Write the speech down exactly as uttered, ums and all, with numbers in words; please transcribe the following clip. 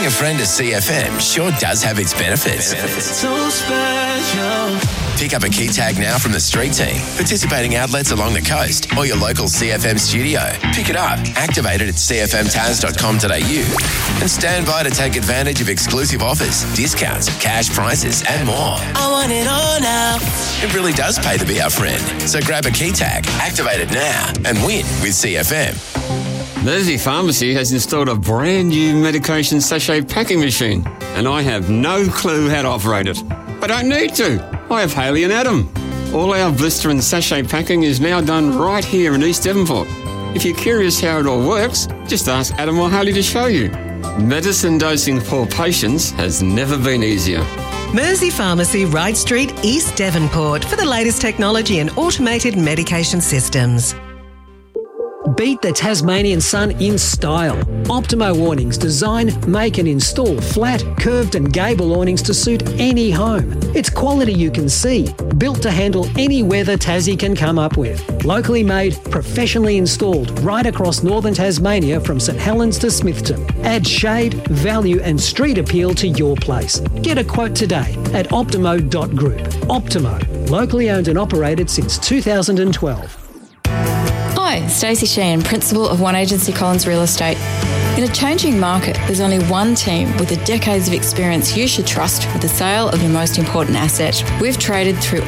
Being a friend of C F M sure does have its benefits. benefits. So special. Pick up a key tag now from the street team, participating outlets along the coast, or your local C F M studio. Pick it up, activate it at c f m taz dot com dot a u, and stand by to take advantage of exclusive offers, discounts, cash prices, and more. I want it all now. It really does pay to be our friend. So grab a key tag, activate it now, and win with C F M. Mersey Pharmacy has installed a brand new medication sachet packing machine, and I have no clue how to operate it. I don't need to. I have Haley and Adam. All our blister and sachet packing is now done right here in East Devonport. If you're curious how it all works, just ask Adam or Haley to show you. Medicine dosing for patients has never been easier. Mersey Pharmacy, Wright Street, East Devonport, for the latest technology and automated medication systems. Beat the Tasmanian sun in style. Optimo awnings design, make and install flat, curved and gable awnings to suit any home. It's quality you can see, built to handle any weather Tassie can come up with. Locally made, professionally installed right across northern Tasmania from St Helens to Smithton. Add shade, value and street appeal to your place. Get a quote today at optimo dot group. Optimo, locally owned and operated since two thousand twelve. Hi, Stacey Sheehan, Principal of One Agency Collins Real Estate. In a changing market, there's only one team with the decades of experience you should trust with the sale of your most important asset. We've traded through